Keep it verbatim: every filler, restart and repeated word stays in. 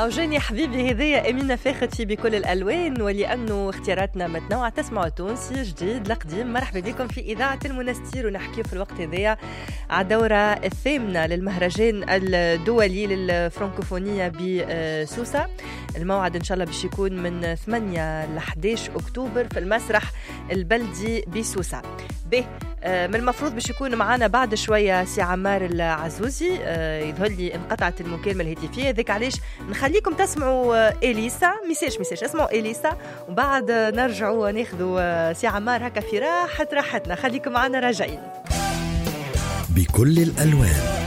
أوجاني حبيبي هذايا أمينة فاخد في بكل الألوان، ولأنه اختياراتنا متنوعة. تسمعوا تونسي جديد لقديم. مرحبا بكم في إذاعة المنستير، ونحكي في الوقت هذايا على الدورة الثامنة للمهرجان الدولي للفرنكوفونية بسوسة. الموعد إن شاء الله باش يكون من ثمانية ل إحدى عشر أكتوبر في المسرح البلدي بسوسة. به من المفروض باش يكون معنا بعد شوية سي عمار العزوزي، يظهر لي انقطعت المكالمة الهاتفية، ذيك علاش نخليكم تسمعوا إليسا. ميساج ميساج اسمعوا إليسا، وبعد نرجعوا ناخذوا سي عمار هكا في راحة راحتنا. خليكم معنا راجعين بكل الألوان.